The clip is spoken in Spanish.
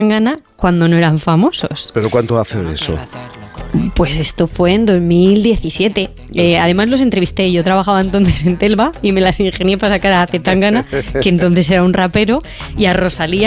Zetangana cuando no eran famosos. ¿Pero cuánto hace de eso? Pues esto fue en 2017. Además los entrevisté. Yo trabajaba entonces en Telva y me las ingenié para sacar a Zetangana, que entonces era un rapero, y a Rosalía.